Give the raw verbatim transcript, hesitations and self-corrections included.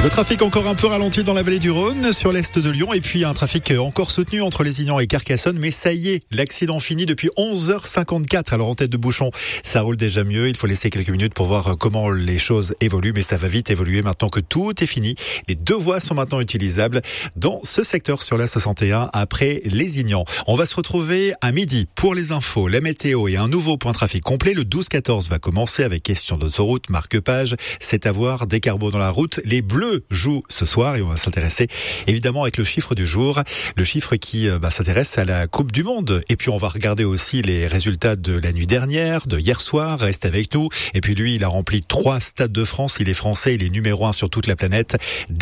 Le trafic encore un peu ralenti dans la vallée du Rhône, sur l'est de Lyon, et puis un trafic encore soutenu entre Lézignan et Carcassonne. Mais ça y est, l'accident fini depuis onze heures cinquante-quatre. Alors en tête de bouchon, ça roule déjà mieux. Il faut laisser quelques minutes pour voir comment les choses évoluent, mais ça va vite évoluer maintenant que tout est fini. Les deux voies sont maintenant utilisables dans ce secteur sur la soixante et un après Lézignan. On va se retrouver à midi pour les infos, la météo et un nouveau point trafic complet. Le douze quatorze va commencer avec question d'autoroute, marque-page. C'est à voir, des carbos dans la route. Les bleus joue ce soir et on va s'intéresser évidemment avec le chiffre du jour, le chiffre qui bah, s'intéresse à la Coupe du Monde. Et puis on va regarder aussi les résultats de la nuit dernière, de hier soir. Reste avec nous. Et puis lui, il a rempli trois stades de France. Il est français, il est numéro un sur toute la planète.